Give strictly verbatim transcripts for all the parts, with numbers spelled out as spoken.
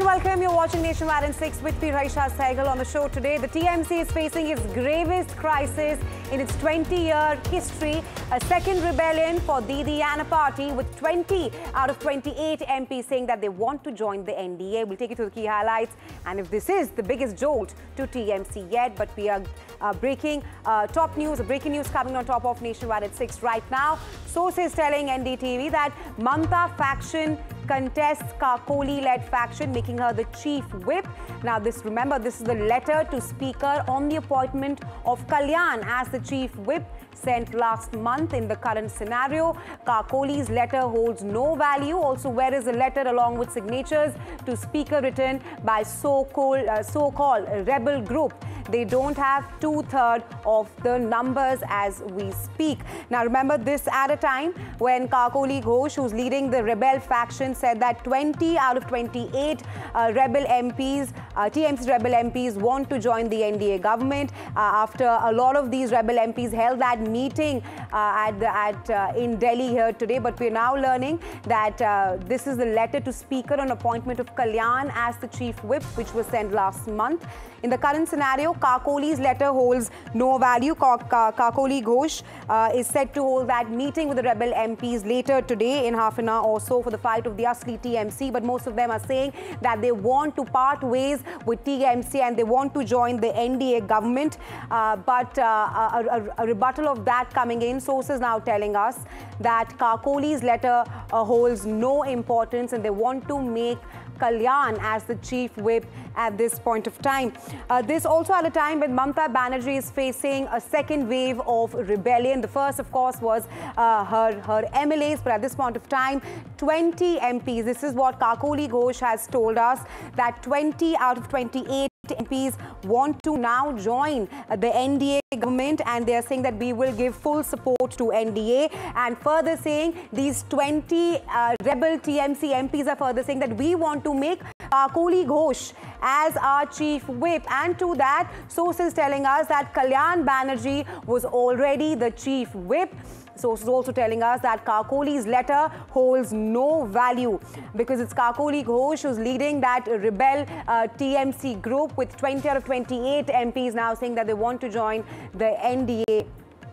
welcome. You're watching Nationwide in six with me, Raisha Sehgal. On the show today, the T M C is facing its gravest crisis in its twenty-year history. A second rebellion for Didi and a party with twenty out of twenty-eight M Ps saying that they want to join the N D A. We'll take you to the key highlights and if this is the biggest jolt to T M C yet. But we are uh, breaking uh, top news, breaking news coming on top of Nationwide at six right now. Sources telling N D T V that Mamta faction contests Kakoli-led faction, making her the chief whip. Now, this remember, this is the letter to Speaker on the appointment of Kalyan as the chief whip sent last month. In the current scenario, Kakoli's letter holds no value. Also, where is the letter along with signatures to Speaker written by so-called uh, so-called rebel group? They don't have two-thirds of the numbers as we speak. Now, remember this at a time when Kakoli Ghosh, who's leading the rebel faction, said that twenty out of twenty-eight uh, rebel M Ps, uh, T M C rebel M Ps want to join the N D A government. Uh, after a lot of these rebel M Ps held that meeting uh, at, the, at uh, in Delhi here today, but we're now learning that uh, this is the letter to Speaker on appointment of Kalyan as the chief whip, which was sent last month. In the current scenario, Kakoli's letter holds no value. Kakoli Ghosh uh, is set to hold that meeting with the rebel M Ps later today in half an hour or so for the fight of the Asli T M C. But most of them are saying that they want to part ways with T M C and they want to join the N D A government. Uh, but uh, a, a, a rebuttal of that coming in, sources now telling us that Kakoli's letter uh, holds no importance and they want to make Kalyan as the chief whip at this point of time. Uh, this also at a time when Mamta Banerjee is facing a second wave of rebellion. The first, of course, was uh, her, her M L As, but at this point of time, twenty M Ps. This is what Kakoli Ghosh has told us, that twenty out of twenty-eight M Ps want to now join the N D A government, and they are saying that we will give full support to N D A. And further saying these twenty uh, rebel T M C M Ps are further saying that we want to make Kakoli Ghosh as our chief whip. And to that, sources telling us that Kalyan Banerjee was already the chief whip. Sources also telling us that Kakoli's letter holds no value because it's Kakoli Ghosh who's leading that rebel uh, T M C group with twenty out of twenty-eight M Ps now saying that they want to join the N D A.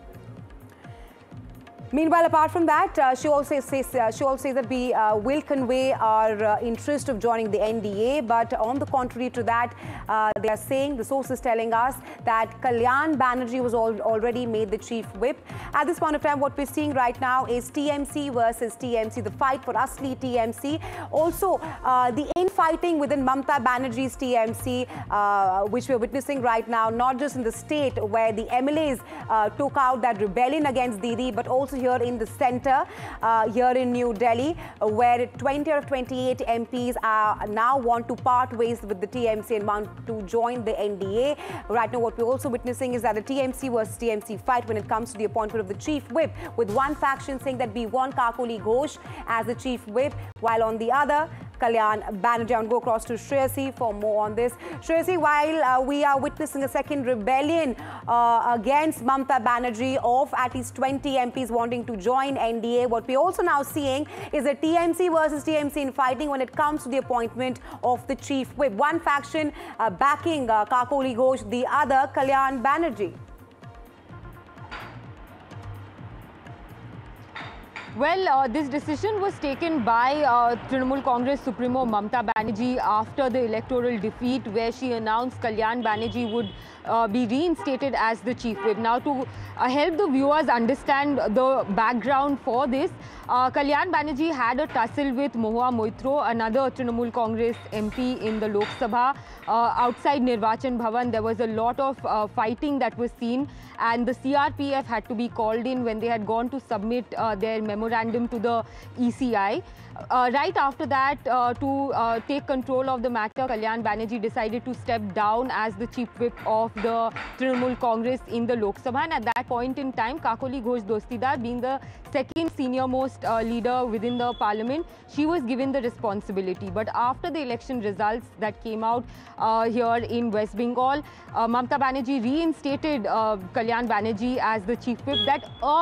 Meanwhile, apart from that, uh, she also says uh, she also says that we uh, will convey our uh, interest of joining the N D A. But on the contrary to that, uh, they are saying, the sources telling us that Kalyan Banerjee was al already made the chief whip. At this point of time, what we're seeing right now is T M C versus T M C, the fight for Asli T M C. Also, uh, the infighting within Mamta Banerjee's T M C, uh, which we're witnessing right now, not just in the state where the M L As uh, took out that rebellion against Didi, but also here in the center, uh, here in New Delhi, uh, where twenty out of twenty-eight M Ps are now want to part ways with the T M C and want to join the N D A. Right now, what we're also witnessing is that the T M C versus T M C fight when it comes to the appointment of the chief whip, with one faction saying that we want Kakoli Ghosh as the chief whip, while on the other, Kalyan Banerjee. I'll go across to Shreyasi for more on this. Shreyasi, while uh, we are witnessing a second rebellion uh, against Mamta Banerjee of at least twenty M Ps wanting to join N D A, what we're also now seeing is a T M C versus T M C in fighting when it comes to the appointment of the chief whip. One faction uh, backing uh, Kakoli Ghosh, the other Kalyan Banerjee. Well, uh, this decision was taken by uh, Trinamool Congress Supremo Mamta Banerjee after the electoral defeat, where she announced Kalyan Banerjee would uh, be reinstated as the chief whip. Now, to uh, help the viewers understand the background for this, uh, Kalyan Banerjee had a tussle with Mahua Moitro, another Trinamool Congress M P in the Lok Sabha. Uh, outside Nirvachan Bhavan, there was a lot of uh, fighting that was seen, and the C R P F had to be called in when they had gone to submit uh, their memorandum to the E C I. Uh, right after that, uh, to uh, take control of the matter, Kalyan Banerjee decided to step down as the chief whip of the Trinamool Congress in the Lok Sabha. And at that point in time, Kakoli Ghosh Dostidar, being the second senior most uh, leader within the parliament, she was given the responsibility. But after the election results that came out uh, here in West Bengal, uh, Mamta Banerjee reinstated uh, Kalyan Banerjee as the chief whip. That irked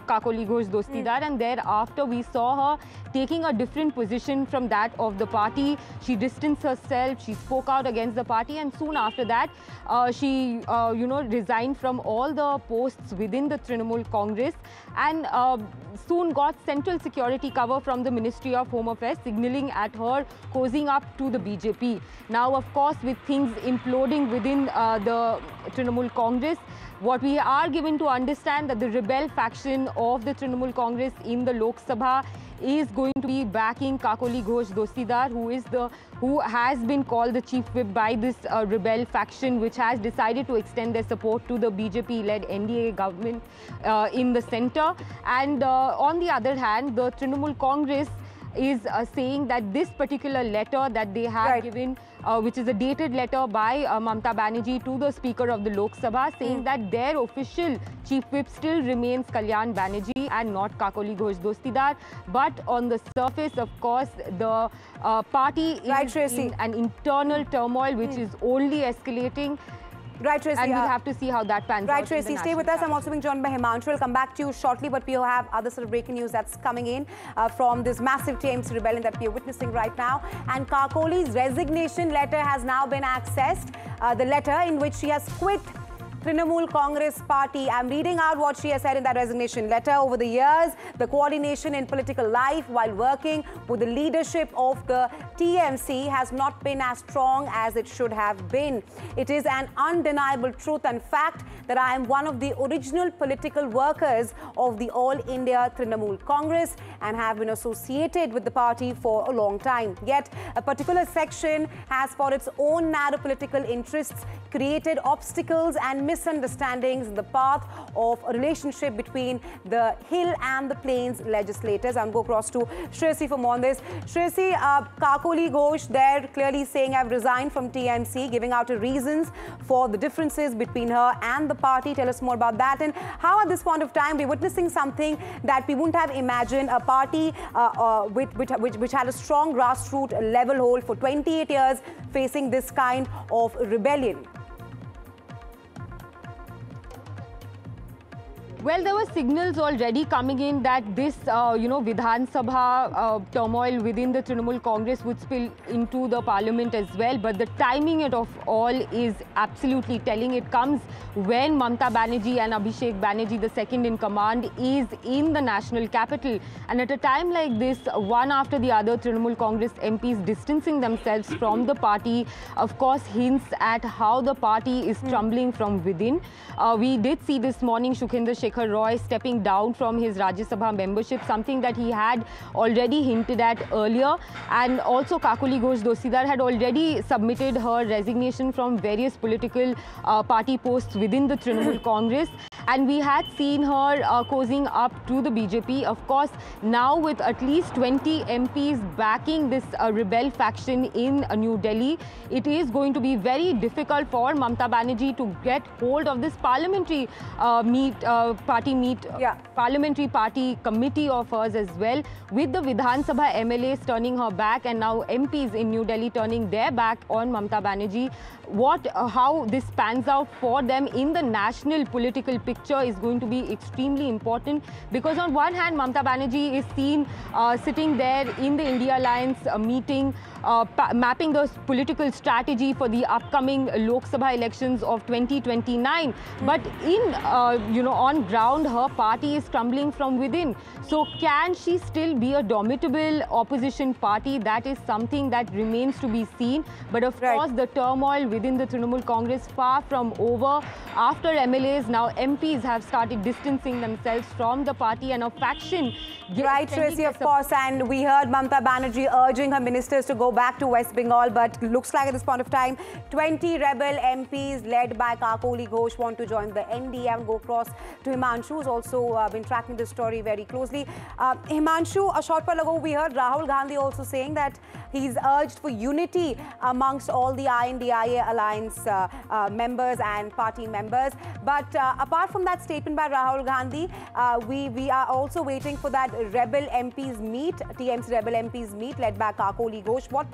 Kakoli Ghosh Dostidar, mm. and thereafter we saw her taking a different position from that of the party. She distanced herself, she spoke out against the party, and soon after that, uh, she, uh, you know, resigned from all the posts within the Trinamool Congress, and uh, soon got central security cover from the Ministry of Home Affairs, signaling at her cozying up to the B J P. Now, of course, with things imploding within uh, the Trinamool Congress, what we are given to understand that the rebel faction of the Trinamool Congress in the Lok Sabha is going to be backing Kakoli Ghosh Dostidar, who is the who has been called the chief whip by this uh, rebel faction, which has decided to extend their support to the B J P-led N D A government uh, in the centre. And uh, on the other hand, the Trinamool Congress is uh, saying that this particular letter that they have right. given, uh, which is a dated letter by uh, Mamta Banerjee to the Speaker of the Lok Sabha, saying mm. that their official chief whip still remains Kalyan Banerjee and not Kakoli Ghosh Dostidar. But on the surface, of course, the uh, party right, is in an internal turmoil which mm. is only escalating. Right, Tracy. And we'll uh, have to see how that pans right, out. Tracy, stay with us. I'm also being joined by Himanshu. We'll come back to you shortly, but we have other sort of breaking news that's coming in uh, from this massive T M C rebellion that we are witnessing right now. And Kakoli's resignation letter has now been accessed. Uh, the letter in which she has quit Trinamool Congress Party. I'm reading out what she has said in that resignation letter. Over the years, the coordination in political life while working with the leadership of the T M C has not been as strong as it should have been. It is an undeniable truth and fact that I am one of the original political workers of the All India Trinamool Congress and have been associated with the party for a long time. Yet, a particular section has, for its own narrow political interests, created obstacles and misunderstandings in the path of a relationship between the Hill and the Plains legislators. I'll go across to Shreyasi for more on this. Shreyasi, uh, Kakoli Ghosh there clearly saying I've resigned from T M C, giving out her reasons for the differences between her and the party. Tell us more about that. And how at this point of time we're witnessing something that we wouldn't have imagined, a party uh, uh, with, which, which, which had a strong grassroots level hold for twenty-eight years facing this kind of rebellion. Well, there were signals already coming in that this, uh, you know, Vidhan Sabha uh, turmoil within the Trinamool Congress would spill into the parliament as well. But the timing of all is absolutely telling. It comes when Mamta Banerjee and Abhishek Banerjee, the second in command, is in the national capital. And at a time like this, one after the other, Trinamool Congress M Ps distancing themselves from the party, of course, hints at how the party is crumbling from within. Uh, we did see this morning Shukhender Shekhar Roy stepping down from his Rajya Sabha membership, something that he had already hinted at earlier. And also Kakoli Ghosh Dostidar had already submitted her resignation from various political uh, party posts within the Trinamool Congress. And we had seen her uh, cozying up to the B J P. Of course, now with at least twenty M Ps backing this uh, rebel faction in uh, New Delhi, it is going to be very difficult for Mamta Banerjee to get hold of this parliamentary uh, meet, uh, party meet, yeah. parliamentary party committee of hers as well, with the Vidhan Sabha M L As turning her back and now M Ps in New Delhi turning their back on Mamta Banerjee. What, uh, how this pans out for them in the national political picture is going to be extremely important, because on one hand, Mamta Banerjee is seen uh, sitting there in the India Alliance uh, meeting, uh, mapping the political strategy for the upcoming Lok Sabha elections of twenty twenty-nine. Mm-hmm. But in, uh, you know, on ground, her party is crumbling from within. So can she still be a domitable opposition party? That is something that remains to be seen. But of right. course, the turmoil within the Trinamool Congress far from over. After M L As, now M Ps have started distancing themselves from the party, and a faction. Right, Tracy, of course. And we heard Mamta Banerjee urging her ministers to go back to West Bengal. But looks like at this point of time, twenty rebel M Ps led by Kakoli Ghosh want to join the N D A and go across to Himanshu, who's also uh, been tracking this story very closely. Uh, Himanshu, a short while ago, we heard Rahul Gandhi also saying that he's urged for unity amongst all the I N D I A Alliance uh, uh, members and party members. But uh, apart from that statement by Rahul Gandhi, uh, we, we are also waiting for that rebel M Ps meet, T M C rebel M Ps meet led by Kakoli Ghosh. What